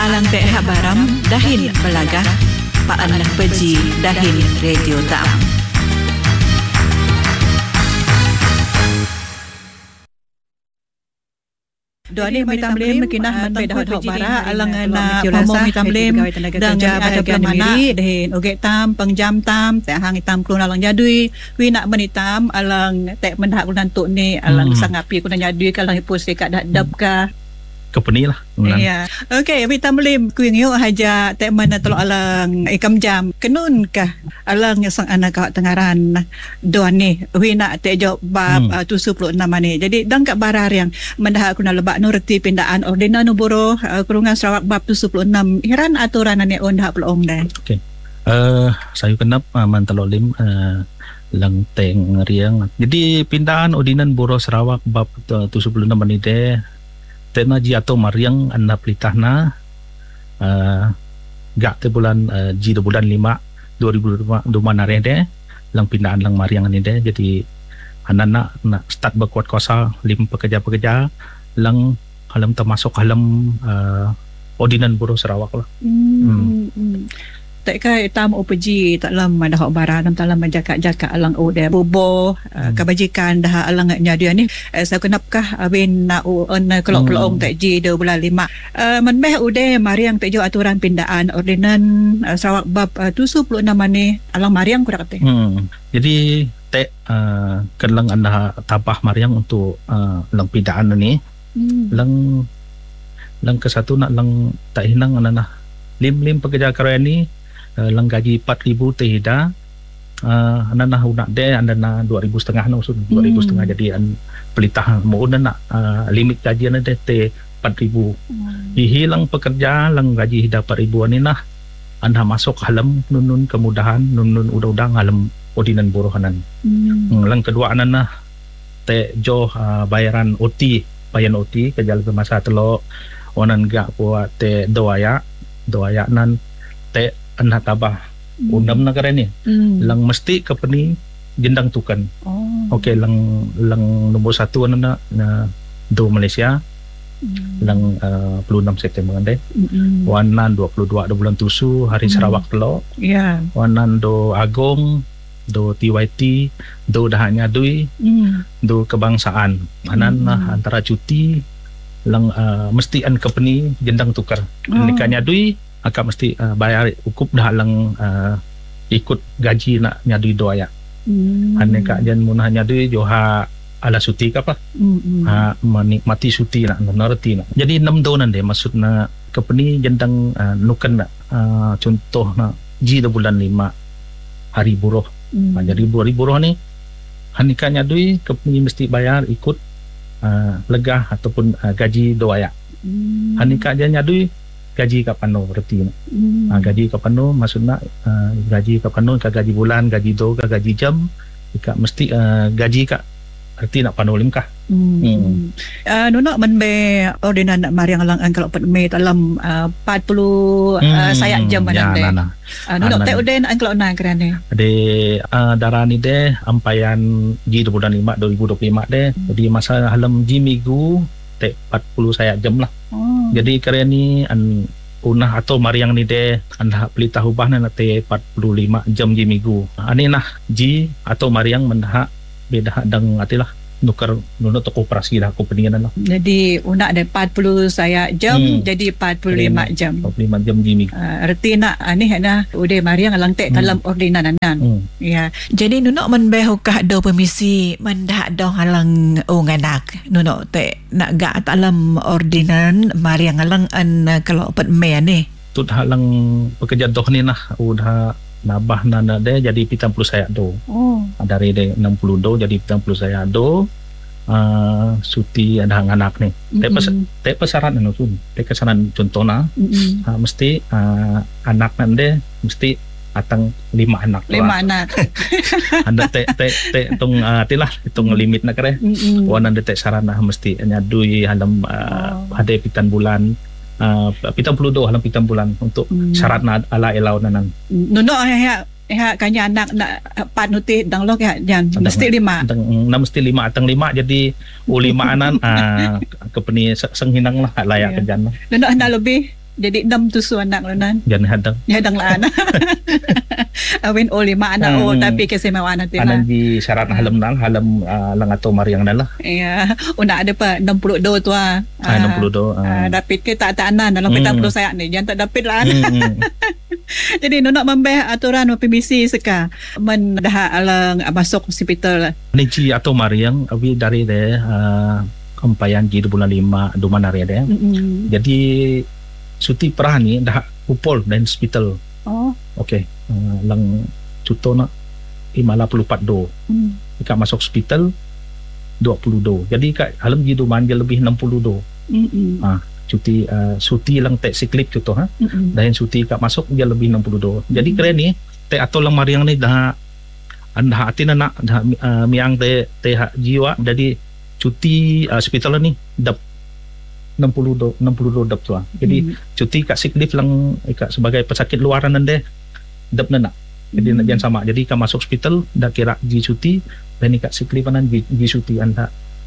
alang teh habaram dahin belagah paan nak peji dahin radio tam. Doani mitamlim kinah man bedah hok bara alang na pamong mitamlim dang ada pemana dahin oge tam pengjam tam teh hang hitam klun alang jadui wi nak menitam alang teh mendak kunan tuk ni alang sangapi kunan jadui kalang ipus dekat dak dap ka kepeni lah. Ya. Okey, mitamlim kuing yo haja teh mana tolok alang ikam jam kenun kah alang sang anak kau tengaran doan ni wi nak teh jawab bab 76 ni. Jadi dang kat barar yang mendah kuna lebak nu reti pindaan ordinan buruh Kurungan Sarawak bab 76 heran aturan ni on dah pelong dah. Okey. Saya kenap mantalok lim lang teng riang. Jadi pindaan ordinan buruh Sarawak bab 76 ni deh tena ji atau mariang anda pelitahna gak te bulan ji bulan 5 2025 nare de lang pindaan lang mariang ni de. Jadi anak nak start berkuat kuasa lim pekerja-pekerja lang halam termasuk halam ordinan buruh Sarawak lah. Tak kai tam upeji tak lam dah hok bara dalam talam menjaga-jaga alang ode bobo kebajikan dah alang nyadia ni saya kenapkah abin na on kelok pelong tak ji 2 bulan 5 menbeh ude mariang tak jo aturan pindaan ordinan Sarawak bab 76 ni alang mariang kurang kata. Jadi tek kelang anda tabah mariang untuk lang pindaan ni lang ke satu nak lang tak hinang anak lim pekerja karya ni lang gaji 4,000 tehida anda nak unak de anda nak 2,500 nak usut 2,500 jadi pelitah mau nak limit gaji anda de 4,000 dihilang pekerja lang gaji hida 4,000 ni nah anda masuk halam nun kemudahan nun undang-undang halam ordinan buruhanan. Lang kedua anda nah te jo bayaran OT kerja lebih masa telo onan gak buat te doaya nan te anda tabah undam negara ni lang mesti kepeni jendang tukan. Okey lang nombor 1 anda na do Malaysia lang 26 September ande wanan 22 do bulan tusu hari Sarawak telo wanan do Agong do TYT do dahanya dui do kebangsaan anan antara cuti lang mesti an company jendang tukar nikahnya dui akak mesti bayar ukup dah lang ikut gaji nak nyadui doaya ane kak jan munah nyadui joha ala suti ka apa menikmati suti nak menerti nak jadi 6 donan deh maksudna company jendang nukan nak contoh nak ji bulan 5 hari buruh jadi hari buruh ni hanikanya dui company mesti bayar ikut legah ataupun gaji doaya. Hanika aja nyadui gaji kapano berarti gaji kapano maksudnya gaji kapano ka gaji bulan gaji do ka gaji jam ika mesti gaji ka arti nak panolim kah nuna menbe ordinan nak mariang alang kalau me dalam 40 sayak jam mana deh nuna te uden kalau na kerana de darani de ampayan ji 2005 deh jadi masa halam ji minggu te 40 sayak jam lah. Jadi kerana ni unah atau mariang ni de anda pelitah ubah na te 45 jam ji minggu ani nah ji atau mariang mendah beda dang atilah nukar nunut toko operasi dah aku peningan lah. Jadi unak ada 40 saya jam jadi 45 jam. 45 jam di minggu. Erti nak ni hena udah mariang alang tek dalam ordinan anan. Ya. Jadi nunuk menbeh ukah do permisi mendak do halang nganak. Nunuk tek nak gak dalam ordinan mariang alang an kalau pet me ni. Tut halang pekerja doh ni nah udah nabah nana de jadi 70 saya do. Dari de 60 do jadi 70 saya do. Suti ada anak ni. Te pesaran anu tu. Te kesaran contohna mesti anak nande mesti atang 5 anak. 5 anak. Anda te tung tilah hitung limit nak kare. Wan anda te sarana mesti nyadui halam ada pitan bulan. Pitan puluh do halam pitan bulan untuk syarat na ala elau nanan. Nuno kanya anak nak panuti dang lok ya jan mesti 5. Mesti 5 atang 5 jadi 5 anan kepeni senghinang lah layak ke jan. Nuno anda lebih Jadi 6 tu anak lo nan. Jangan hadang. Nyadang lah anak. Awin 5 anak tapi kasi mau anak tila. Anan di syarat halam lang ato Mariang nala. Ya, una ada pa 62 tu 62. Dapat ke tak anan dalam kita perlu saya ni. Jangan tak dapat lah. Jadi nak membah aturan PBC seka men dah alang masuk hospital. Ni ato Mariang abi dari de kempayan di bulan 5 duman area de. Jadi suti perah ni dah upol dan hospital. Okey. Lang contoh nak 54 do. Ika masuk hospital 20 do. Jadi kat halam ji duman je lebih 60 do. Cuti suti lang tek siklip contoh dan suti kat masuk dia lebih 60 do. Jadi keren ni tek atau lang Mariang ni dah anda hati nak dah miang te jiwa jadi cuti hospital ni dap 60 do dap tu. Jadi cuti kat siklip lang kat sebagai pesakit luaran ande dap nak. Jadi nak jangan sama. Jadi kan masuk hospital dah kira ji cuti dan kat siklip anan ji cuti anda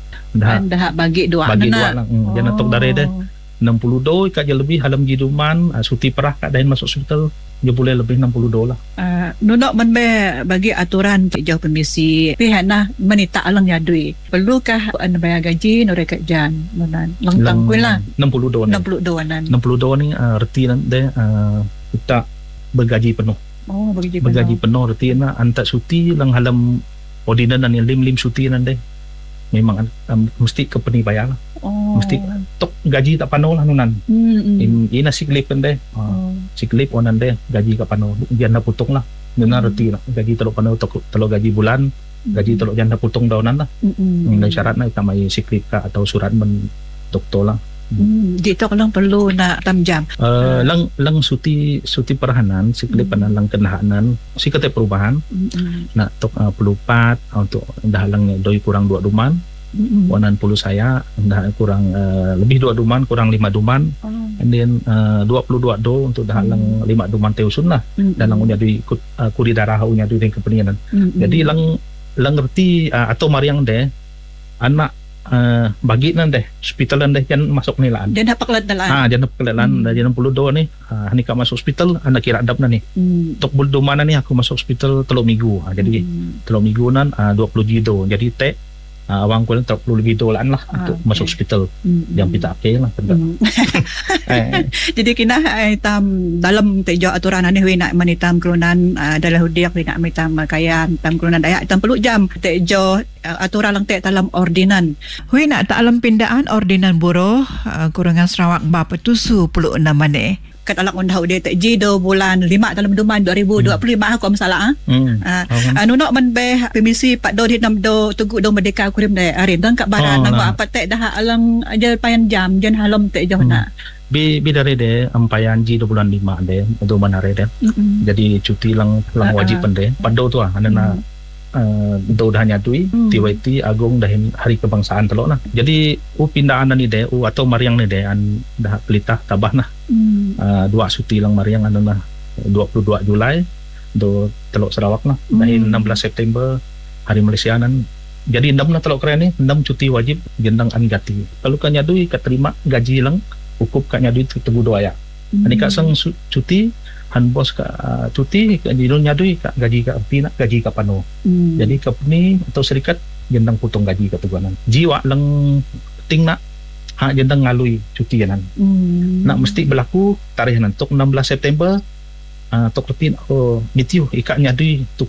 dah bagi dua lang. Jangan tok dari deh 60 do kat je lebih halam ji duman suti perah kat dain masuk hospital dia boleh lebih 60 do lah. Nunok menbe bagi aturan jauh permisi pihak nah menita alang yadui perlukah an bayar gaji no rekat jan menan lang kuih lah 60 do nan 60 do ni reti nanti kita bergaji penuh. Bergaji penuh reti na antak suti lang halam ordinan ni lim suti nanti memang mesti company bayar lah. Mesti tok gaji tak pano lah nunan. Ina siklip kan deh. Siklip onan deh gaji tak pano. Dia nak putung lah. Nunan reti lah. Gaji telok pano telok gaji bulan. Gaji telok janda putung daunan lah. Dengan syarat nak tamai siklip ka atau surat men doktor lah. Dito lang perlu na tamjam. Lang suti perahanan siklip panan lang kenahanan si kete perubahan. Nak tok pelupat untuk dah lang doi kurang 2 duman. Wanan puluh saya dah kurang lebih 2 duman kurang 5 duman. And then 22 do untuk dah lang 5 duman teusun lah. Dan lang unya di kuri darah unya di kepeningan. Jadi lang ngerti atau Mariang deh anak bagi nanti hospital nanti jangan masuk ni lah. Jangan paklat dalan. Jangan paklat dalan. Jangan 60 do ni. Hani ka masuk hospital anak kira adab na ni. Tok buldo mana ni aku masuk hospital 3 minggu. Jadi 3 minggu nan 20 gido. Jadi tek awang ko lang 30 gido lan lah untuk masuk hospital. Yang pita okay lah. Jadi kina tam dalam tejo aturan ani hui nak manitam kerunan dalam hudiak hui nak manitam kaya tam kerunan dayak tam perlu jam tejo aturan lang tek dalam ordinan hui nak tak alam pindaan ordinan buruh kurangan Sarawak bapa tusu 16 mane kat alak undang dia tak jido bulan 5 dalam duman 2025 aku masalah nunok menbeh permisi pak do di 6 do tugu do merdeka kurim dai arin dan kat barat nang apa tek dah alang aja payan jam jen halam tek jauh nak bi dari de ampayan ji 2 bulan 5 de do manare de jadi cuti lang wajib pende pado tu anana do dah nyatui TYT agung dah hari kebangsaan telok nah jadi pindaan ni de atau Mariang ni de an dah pelitah tabah nah 2 suti lang Mariang anana 22 Julai do telok Sarawak nah dari 16 September hari Malaysia nan jadi 6 na telok keren ni 6 cuti wajib gendang angati kalau kan nyadui kat terima gaji lang hukup kat nyadui tebu doaya ani kat sang cuti han bos ka cuti jidul nyadui ka gaji ka pina gaji ka pano jadi company atau serikat gendang putong gaji ka tuganan jiwa lang ting nak gendang ngalui cuti nan nak mesti berlaku tarikh nan tok 16 September tok rutin nitiu ikat nyadui